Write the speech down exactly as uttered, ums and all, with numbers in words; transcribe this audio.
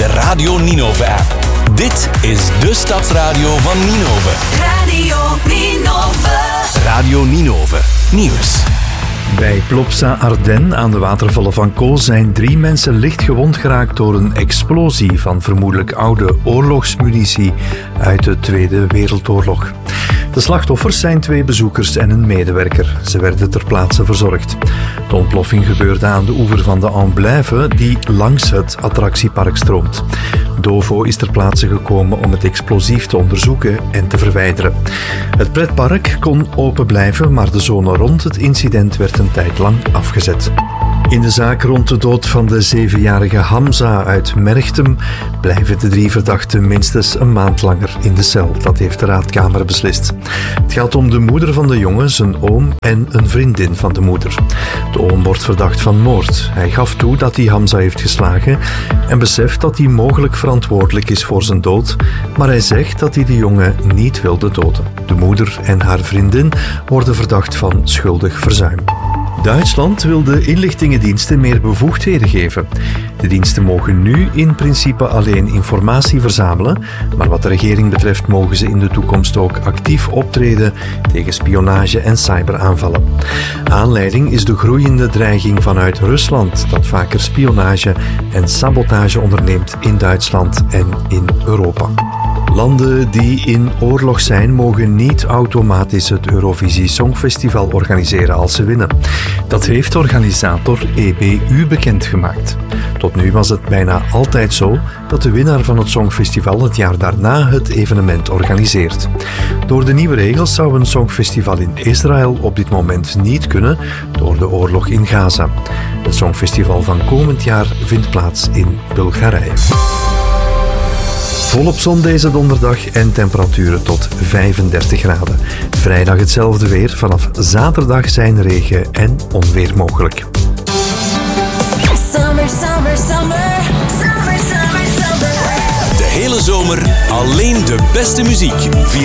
de Radio Ninove-app. Dit is de stadsradio van Ninove. Radio Ninove. Radio Ninove Nieuws. Bij Plopsa Ardennes aan de watervallen van Caux zijn drie mensen licht gewond geraakt door een explosie van vermoedelijk oude oorlogsmunitie uit de Tweede Wereldoorlog. De slachtoffers zijn twee bezoekers en een medewerker. Ze werden ter plaatse verzorgd. De ontploffing gebeurde aan de oever van de Amblève, die langs het attractiepark stroomt. Dovo is ter plaatse gekomen om het explosief te onderzoeken en te verwijderen. Het pretpark kon open blijven, maar de zone rond het incident werd een tijd lang afgezet. In de zaak rond de dood van de zevenjarige Hamza uit Merchtem blijven de drie verdachten minstens een maand langer in de cel. Dat heeft de raadkamer beslist. Het gaat om de moeder van de jongen, zijn oom en een vriendin van de moeder. De oom wordt verdacht van moord. Hij gaf toe dat hij Hamza heeft geslagen en beseft dat hij mogelijk verantwoordelijk is voor zijn dood, maar hij zegt dat hij de jongen niet wilde doden. De moeder en haar vriendin worden verdacht van schuldig verzuim. Duitsland wil de inlichtingendiensten meer bevoegdheden geven. De diensten mogen nu in principe alleen informatie verzamelen, maar wat de regering betreft mogen ze in de toekomst ook actief optreden tegen spionage en cyberaanvallen. Aanleiding is de groeiende dreiging vanuit Rusland, dat vaker spionage en sabotage onderneemt in Duitsland en in Europa. Landen die in oorlog zijn, mogen niet automatisch het Eurovisie Songfestival organiseren als ze winnen. Dat heeft organisator E B U bekendgemaakt. Tot nu was het bijna altijd zo dat de winnaar van het Songfestival het jaar daarna het evenement organiseert. Door de nieuwe regels zou een Songfestival in Israël op dit moment niet kunnen door de oorlog in Gaza. Het Songfestival van komend jaar vindt plaats in Bulgarije. Volop zon deze donderdag en temperaturen tot vijfendertig graden. Vrijdag hetzelfde weer, vanaf zaterdag zijn regen en onweer mogelijk. Summer, summer, summer. Summer, summer, summer. De hele zomer alleen de beste muziek.